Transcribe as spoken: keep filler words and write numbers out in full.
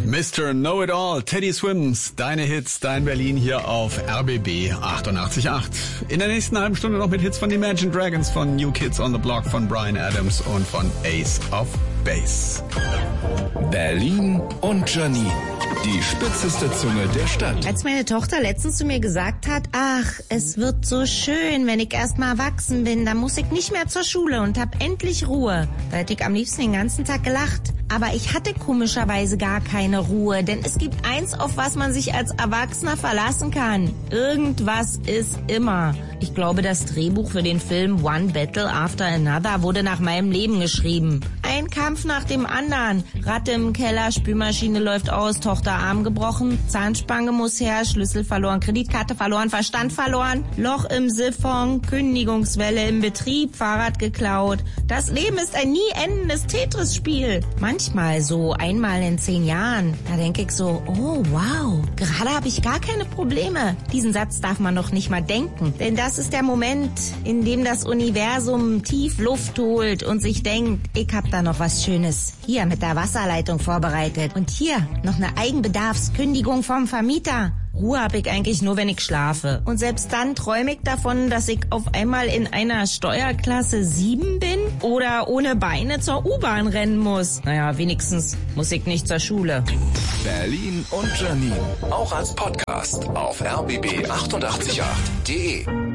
Mister Know-It-All, Teddy Swims, deine Hits, dein Berlin hier auf R B B achtundachtzig Komma acht. In der nächsten halben Stunde noch mit Hits von Imagine Dragons, von New Kids on the Block, von Bryan Adams und von Ace of Base. Berlin und Janine, die spitzeste Zunge der Stadt. Als meine Tochter letztens zu mir gesagt hat, ach, es wird so schön, wenn ich erst mal erwachsen bin, dann muss ich nicht mehr zur Schule und hab endlich Ruhe. Da hätte ich am liebsten den ganzen Tag gelacht. Aber ich hatte komischerweise gar keine Ruhe, denn es gibt eins, auf was man sich als Erwachsener verlassen kann. Irgendwas ist immer. Ich glaube, das Drehbuch für den Film One Battle After Another wurde nach meinem Leben geschrieben. Ein Kampf nach dem anderen. Ratte im Keller, Spülmaschine läuft aus, Tochter Arm gebrochen, Zahnspange muss her, Schlüssel verloren, Kreditkarte verloren, Verstand verloren, Loch im Siphon, Kündigungswelle im Betrieb, Fahrrad geklaut. Das Leben ist ein nie endendes Tetris-Spiel. Manchmal, so einmal in zehn Jahren, da denke ich so, oh wow, gerade habe ich gar keine Probleme. Diesen Satz darf man doch nicht mal denken, denn das ist der Moment, in dem das Universum tief Luft holt und sich denkt, ich hab da noch was Schönes hier mit der Wasserleitung vorbereitet und hier noch eine Eigenbedarfskündigung vom Vermieter. Ruhe hab ich eigentlich nur, wenn ich schlafe. Und selbst dann träume ich davon, dass ich auf einmal in einer Steuerklasse sieben bin oder ohne Beine zur U-Bahn rennen muss. Naja, wenigstens muss ich nicht zur Schule. Berlin und Janine, auch als Podcast auf r b b achtundachtzig Komma acht punkt de.